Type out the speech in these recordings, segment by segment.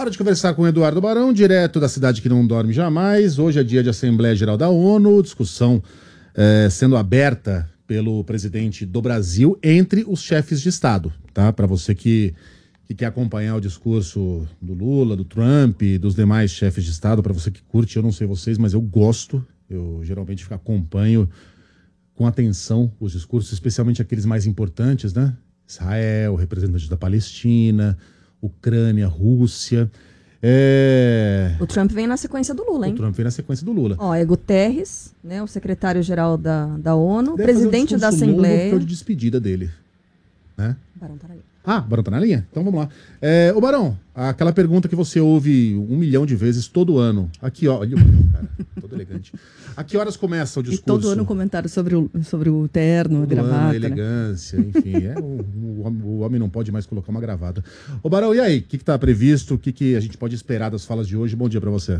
Hora de conversar com o Eduardo Barão, direto da cidade que não dorme jamais. Hoje é dia de Assembleia Geral da ONU, discussão sendo aberta pelo presidente do Brasil entre os chefes de Estado, tá? Para você que quer acompanhar o discurso do Lula, do Trump, dos demais chefes de Estado, para você que curte, eu não sei vocês, mas eu gosto, eu geralmente acompanho com atenção os discursos, especialmente aqueles mais importantes, né? Israel, representante da Palestina, Ucrânia, Rússia. O Trump vem na sequência do Lula, hein? O Trump vem na sequência do Lula. Ó, é Guterres, né, o secretário-geral da ONU, Deve presidente da Assembleia. Longo, de despedida dele, né? Barão tá na linha. Ah, o Barão tá na linha? Então vamos lá. Ô Barão, aquela pergunta que você ouve 1 milhão de vezes todo ano. Aqui, ó, olha o Barão, cara, todo elegante. A que horas começa o discurso? E todo ano um comentário sobre o terno, a gravata, a elegância, né? Enfim, o homem não pode mais colocar uma gravata. Ô Barão, e aí? O que está previsto? O que a gente pode esperar das falas de hoje? Bom dia para você.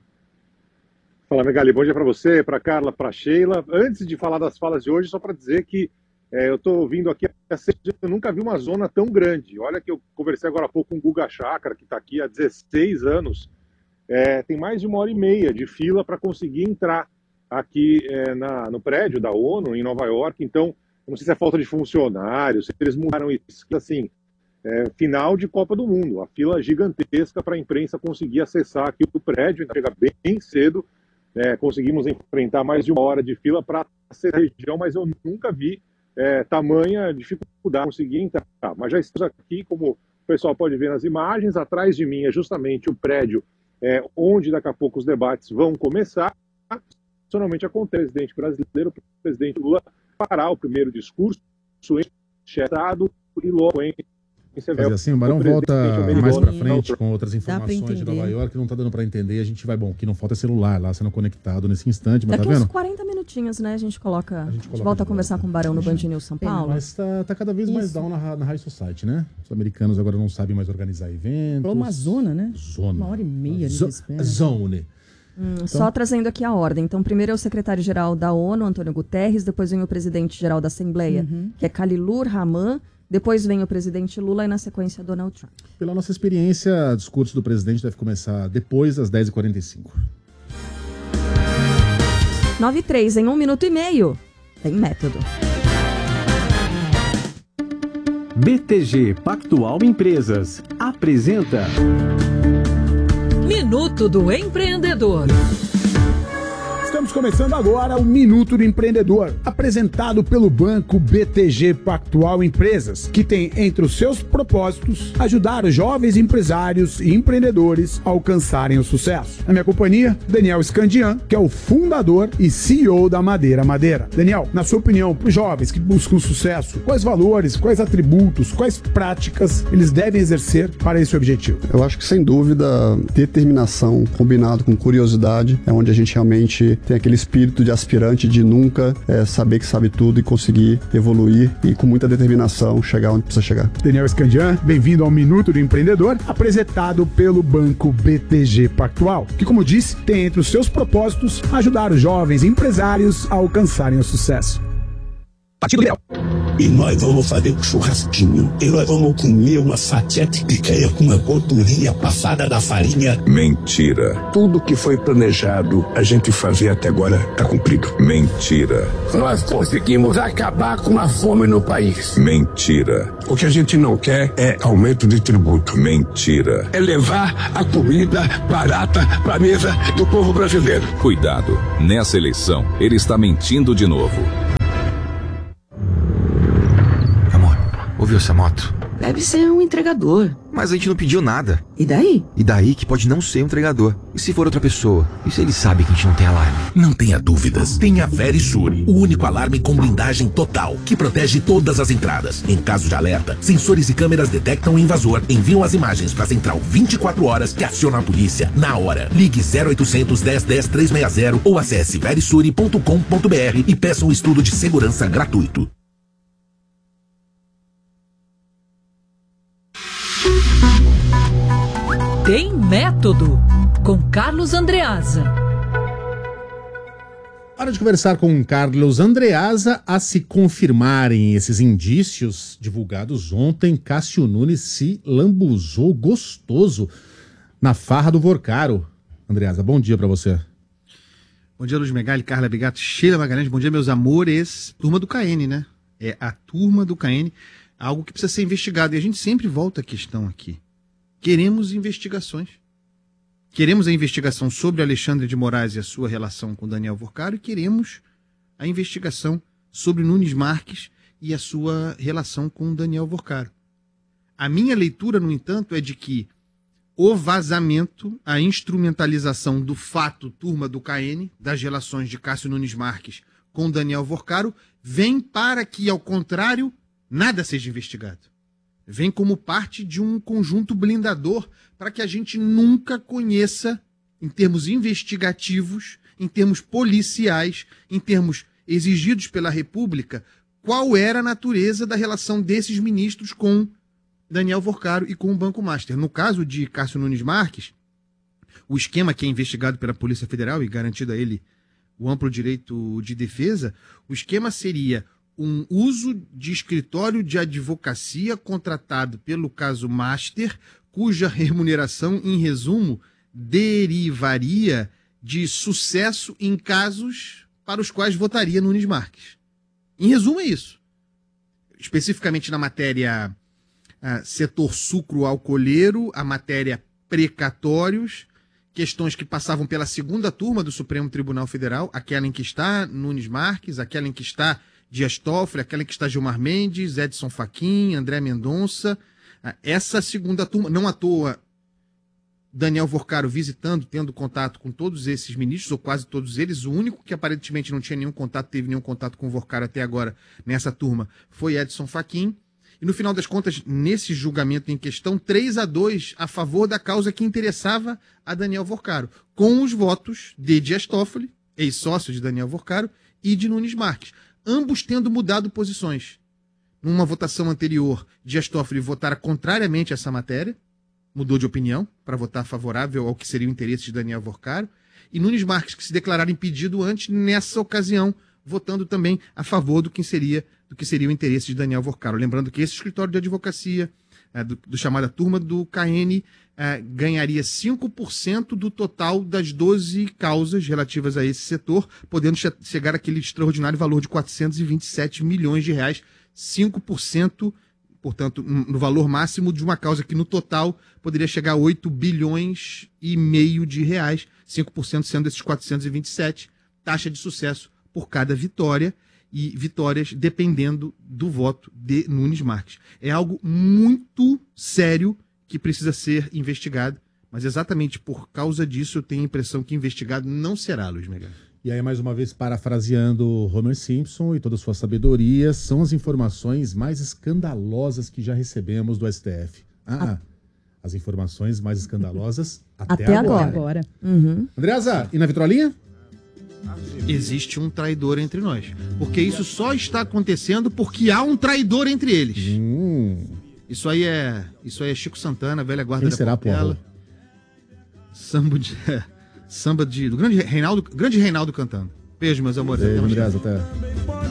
Fala, Megali, bom dia para você, para Carla, para Sheila. Antes de falar das falas de hoje, só para dizer que eu estou vindo aqui, eu nunca vi uma zona tão grande. Olha que eu conversei agora há pouco com o Guga Chakra, que está aqui há 16 anos. Tem mais de 1h30 de fila para conseguir entrar aqui no prédio da ONU, em Nova York. Então, eu não sei se é falta de funcionários, se eles mudaram isso. Assim, final de Copa do Mundo. A fila gigantesca para a imprensa conseguir acessar aqui o prédio. Ainda chega bem cedo. Conseguimos enfrentar mais de 1 hora de fila para acessar a região, mas eu nunca vi tamanha dificuldade de conseguir entrar. Mas já estamos aqui, como o pessoal pode ver nas imagens, atrás de mim é justamente o prédio onde daqui a pouco os debates vão começar. Tradicionalmente acontece, o presidente brasileiro, o presidente Lula, fará o primeiro discurso enxertado e logo em fazer assim, o Barão volta mais pra frente com outras informações de Nova York, não tá dando pra entender, a gente vai, o que não falta é celular lá sendo conectado nesse instante, mas daqui tá vendo? Uns 40 minutinhos, né, a gente volta a conversar com o Barão no Band News São Paulo. Mas tá cada vez mais down na High Society, né? Os americanos agora não sabem mais organizar eventos. Falou uma zona, né? Zona. 1h30 de espera. Zone. Então, só trazendo aqui a ordem. Então, primeiro é o secretário-geral da ONU, Antônio Guterres, depois vem o presidente-geral da Assembleia, que é Khalilur Rahman, depois vem o presidente Lula e, na sequência, Donald Trump. Pela nossa experiência, o discurso do presidente deve começar depois das 10h45. 9h03, em 1 minuto e meio. Tem método. BTG Pactual Empresas apresenta Minuto do Empreendedor. Estamos começando agora o Minuto do Empreendedor, apresentado pelo Banco BTG Pactual Empresas, que tem entre os seus propósitos ajudar os jovens empresários e empreendedores a alcançarem o sucesso. Na minha companhia, Daniel Scandian, que é o fundador e CEO da Madeira Madeira. Daniel, na sua opinião, para os jovens que buscam sucesso, quais valores, quais atributos, quais práticas eles devem exercer para esse objetivo? Eu acho que, sem dúvida, determinação combinado com curiosidade é onde a gente realmente tem aquele espírito de aspirante de nunca saber que sabe tudo e conseguir evoluir e com muita determinação chegar onde precisa chegar. Daniel Scandian, bem-vindo ao Minuto do Empreendedor, apresentado pelo Banco BTG Pactual, que, como disse, tem entre os seus propósitos ajudar os jovens empresários a alcançarem o sucesso. Partido Liberal. E nós vamos fazer um churrasquinho. E nós vamos comer uma fatia de picanha com uma gordurinha passada da farinha. Mentira. Tudo que foi planejado a gente fazer até agora tá cumprido. Mentira. Nós conseguimos acabar com a fome no país. Mentira. O que a gente não quer é aumento de tributo. Mentira. É levar a comida barata pra mesa do povo brasileiro. Cuidado. Nessa eleição, ele está mentindo de novo. Ouviu essa moto? Deve ser um entregador. Mas a gente não pediu nada. E daí? E daí que pode não ser um entregador. E se for outra pessoa? E se ele sabe que a gente não tem alarme? Não tenha dúvidas. Tem a Verisure, o único alarme com blindagem total, que protege todas as entradas. Em caso de alerta, sensores e câmeras detectam o invasor, enviam as imagens para a central 24 horas que aciona a polícia na hora. Ligue 0800 10 10 360 ou acesse verisure.com.br e peça um estudo de segurança gratuito. Tem método, com Carlos Andreasa. Hora de conversar com Carlos Andreasa. A se confirmarem esses indícios divulgados ontem, Cássio Nunes se lambuzou gostoso na farra do Vorcaro. Andreasa, bom dia pra você. Bom dia, Luiz Megali, Carla Bigato, Sheila Magalhães. Bom dia, meus amores. Turma do CAN, né? É a turma do CAN, algo que precisa ser investigado. E a gente sempre volta à questão aqui. Queremos investigações. Queremos a investigação sobre Alexandre de Moraes e a sua relação com Daniel Vorcaro e queremos a investigação sobre Nunes Marques e a sua relação com Daniel Vorcaro. A minha leitura, no entanto, é de que o vazamento, a instrumentalização do fato turma do CAN, das relações de Cássio Nunes Marques com Daniel Vorcaro, vem para que, ao contrário, nada seja investigado. Vem como parte de um conjunto blindador para que a gente nunca conheça, em termos investigativos, em termos policiais, em termos exigidos pela República, qual era a natureza da relação desses ministros com Daniel Vorcaro e com o Banco Master. No caso de Cássio Nunes Marques, o esquema que é investigado pela Polícia Federal e garantido a ele o amplo direito de defesa, o esquema seria um uso de escritório de advocacia contratado pelo caso Master, cuja remuneração, em resumo, derivaria de sucesso em casos para os quais votaria Nunes Marques. Em resumo, é isso. Especificamente na matéria setor sucro-alcooleiro, a matéria precatórios, questões que passavam pela segunda turma do Supremo Tribunal Federal, aquela em que está Nunes Marques, aquela em que está Dias Toffoli, aquela em que está Gilmar Mendes, Edson Fachin, André Mendonça. Essa segunda turma, não à toa, Daniel Vorcaro visitando, tendo contato com todos esses ministros, ou quase todos eles. O único que aparentemente não tinha nenhum contato, teve nenhum contato com o Vorcaro até agora nessa turma, foi Edson Fachin. E no final das contas, nesse julgamento em questão, 3-2 a favor da causa que interessava a Daniel Vorcaro, com os votos de Dias Toffoli, ex-sócio de Daniel Vorcaro, e de Nunes Marques, ambos tendo mudado posições. Numa votação anterior, Dias Toffoli votara contrariamente a essa matéria, mudou de opinião para votar favorável ao que seria o interesse de Daniel Vorcaro, e Nunes Marques, que se declarara impedido antes, nessa ocasião, votando também a favor do que seria o interesse de Daniel Vorcaro. Lembrando que esse escritório de advocacia, do chamada turma do CAN, ganharia 5% do total das 12 causas relativas a esse setor, podendo chegar àquele extraordinário valor de 427 milhões de reais, 5%, portanto, no valor máximo de uma causa que no total poderia chegar a 8 bilhões e meio de reais, 5% sendo esses 427, taxa de sucesso por cada vitória, e vitórias dependendo do voto de Nunes Marques. É algo muito sério que precisa ser investigado, mas exatamente por causa disso eu tenho a impressão que investigado não será, Luiz Megali. E aí, mais uma vez, parafraseando Homer Simpson e toda a sua sabedoria, são as informações mais escandalosas que já recebemos do STF. As informações mais escandalosas até agora. Uhum. Andreasa, e na vitrolinha? Existe um traidor entre nós. Porque isso só está acontecendo porque há um traidor entre eles. Isso aí é Chico Santana, velha guarda da Portela. Samba do grande Reinaldo cantando. Beijo, meus amores. Beijo, Andreasa, até.